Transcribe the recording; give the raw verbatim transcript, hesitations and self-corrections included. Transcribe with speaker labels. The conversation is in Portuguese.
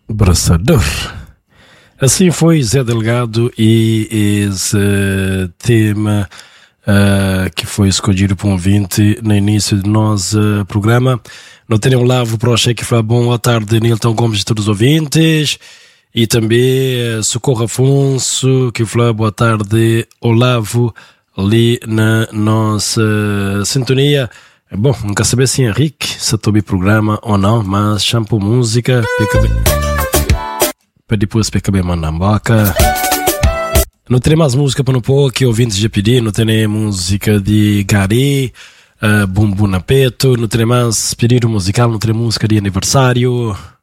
Speaker 1: Abraçador. Assim foi Zé Delgado e esse tema uh, que foi escolhido por um ouvinte no início do nosso uh, programa. Não tenho um lavo para o Cheque Flá. Boa tarde, Nilton Gomes e todos os ouvintes. E também uh, Socorro Afonso, que falou boa tarde, Olavo, ali na nossa uh, sintonia. Bom, nunca saber se Henrique se estou bem programa ou não, mas shampoo música, fica bem. Para depois fica bem mandambaca. Não tem mais música para não pôr, que ouvintes já pediram. Não tem música de Gari, uh, Bumbum na Peto. Não tem mais pedido musical, não tem música de aniversário.